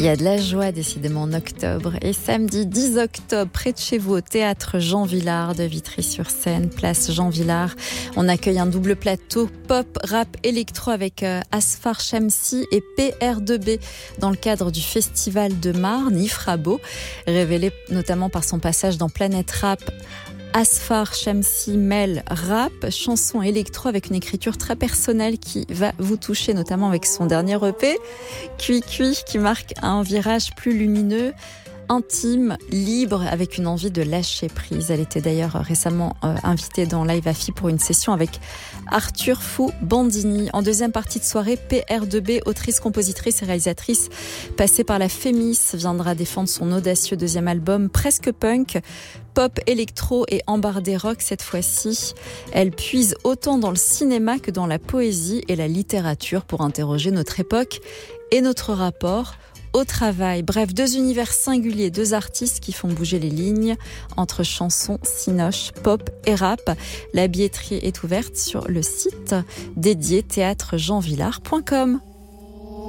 y a de la joie décidément en octobre. Et samedi 10 octobre, près de chez vous, au théâtre Jean Vilar de Vitry-sur-Seine, place Jean Vilar, on accueille un double plateau pop, rap, électro avec Asfar Shamsi et PR2B dans le cadre du festival de Marne, Ifrabo, révélé notamment par son passage dans Planète Rap. Asfar Shamsi mêle rap, chanson électro avec une écriture très personnelle qui va vous toucher, notamment avec son dernier EP, Cui Cui, qui marque un virage plus lumineux, intime, libre, avec une envie de lâcher prise. Elle était d'ailleurs récemment invitée dans Live Afi pour une session avec Arthur Fou Bandini. En deuxième partie de soirée, PR2B, autrice, compositrice et réalisatrice passée par la Fémis, viendra défendre son audacieux deuxième album presque punk, pop, électro et embardé rock cette fois-ci. Elle puise autant dans le cinéma que dans la poésie et la littérature pour interroger notre époque et notre rapport au travail. Bref, deux univers singuliers, deux artistes qui font bouger les lignes entre chansons, cinoche, pop et rap. La billetterie est ouverte sur le site dédié théâtrejeanvillard.com.